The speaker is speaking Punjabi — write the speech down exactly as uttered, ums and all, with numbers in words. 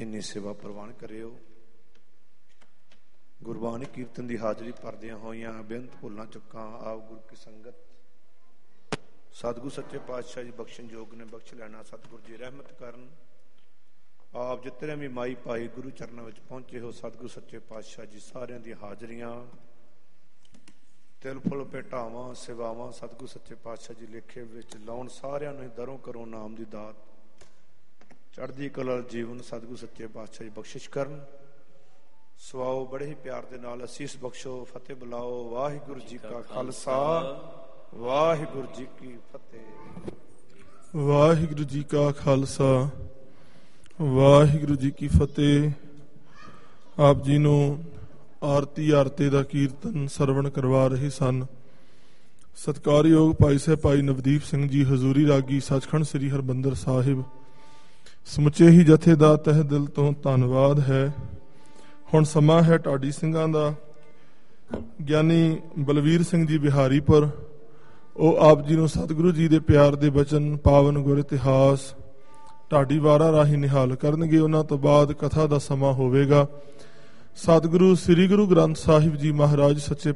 ਇੰਨੀ ਸੇਵਾ ਪ੍ਰਵਾਨ ਕਰਿਓ। ਗੁਰਬਾਣੀ ਕੀਰਤਨ ਦੀ ਹਾਜ਼ਰੀ ਭਰਦਿਆਂ ਹੋਈਆਂ ਬੇਅੰਤ ਭੁੱਲਾਂ ਚੁੱਕਾਂ ਆਪ ਗੁਰੂ ਕੀ ਸੰਗਤ ਸਤਿਗੁਰੂ ਸੱਚੇ ਪਾਤਸ਼ਾਹ ਜੀ ਬਖਸ਼ਣ ਯੋਗ ਨੇ ਬਖਸ਼ ਲੈਣਾ। ਸਤਿਗੁਰੂ ਜੀ ਰਹਿਮਤ ਕਰਨ। ਆਪ ਜਿਤਨੇ ਵੀ ਮਾਈ ਭਾਈ ਗੁਰੂ ਚਰਨਾਂ ਵਿੱਚ ਪਹੁੰਚੇ ਹੋ ਸਤਿਗੁਰੂ ਸੱਚੇ ਪਾਤਸ਼ਾਹ ਜੀ ਸਾਰਿਆਂ ਦੀਆਂ ਹਾਜ਼ਰੀਆਂ ਤਿਲ ਫੁੱਲ ਭੇਟਾਵਾਂ ਸੇਵਾਵਾਂ ਸਤਿਗੁਰੂ ਸੱਚੇ ਪਾਤਸ਼ਾਹ ਜੀ ਲੇਖੇ ਵਿੱਚ ਲਾਉਣ। ਸਾਰਿਆਂ ਨੂੰ ਦਰੋਂ ਕਰੋ ਨਾਮ ਦੀ ਦਾਤ ਚੜ੍ਹਦੀ ਕਲਾ ਜੀਵਨ ਸਤਿਗੁਰੂ ਸੱਚੇ ਪਾਤਸ਼ਾਹ ਜੀ ਬਖਸ਼ਿਸ਼ ਕਰਨ। ਸਵਾਓ ਬੜੇ ਹੀ ਪਿਆਰ ਦੇ ਨਾਲ ਅਸੀਸ ਬਖਸ਼ੋ ਫਤਿਹ ਬੁਲਾਓ। ਵਾਹਿਗੁਰੂ ਜੀ ਕਾ ਖਾਲਸਾ ਵਾਹਿਗੁਰੂ ਜੀ ਕੀ ਫਤਿਹ। ਵਾਹਿਗੁਰੂ ਜੀ ਕਾ ਖਾਲਸਾ ਵਾਹਿਗੁਰੂ ਜੀ ਕੀ ਫਤਿਹ। ਆਪ ਜੀ ਨੂੰ ਆਰਤੀ ਆਰਤੇ ਦਾ ਕੀਰਤਨ ਸਰਵਣ ਕਰਵਾ ਰਹੇ ਸਨ ਸਤਿਕਾਰਯੋਗ ਭਾਈ ਸਾਹਿਬ ਭਾਈ ਨਵਦੀਪ ਸਿੰਘ ਜੀ ਹਜ਼ੂਰੀ ਰਾਗੀ ਸੱਚਖੰਡ ਸ੍ਰੀ ਹਰਿਮੰਦਰ ਸਾਹਿਬ। ਸਮੁੱਚੇ ਹੀ ਜਥੇ ਦਾ ਤਹਿ ਦਿਲ ਤੋਂ ਧੰਨਵਾਦ ਹੈ। ਹੁਣ ਸਮਾਂ ਹੈ ਢਾਡੀ ਸਿੰਘਾਂ ਦਾ। ਗਿਆਨੀ ਬਲਵੀਰ ਸਿੰਘ ਜੀ ਬਿਹਾਰੀਪੁਰ ਉਹ ਆਪ ਜੀ ਨੂੰ ਸਤਿਗੁਰੂ ਜੀ ਦੇ ਪਿਆਰ ਦੇ ਬਚਨ ਪਾਵਨ ਗੁਰ ਇਤਿਹਾਸ ਢਾਡੀ ਵਾਰਾਂ ਰਾਹੀਂ ਨਿਹਾਲ ਕਰਨਗੇ। ਉਹਨਾਂ ਤੋਂ ਬਾਅਦ ਕਥਾ ਦਾ ਸਮਾਂ ਹੋਵੇਗਾ। ਸਤਿਗੁਰੂ ਸ੍ਰੀ ਗੁਰੂ ਗ੍ਰੰਥ ਸਾਹਿਬ ਜੀ ਮਹਾਰਾਜ ਸੱਚੇ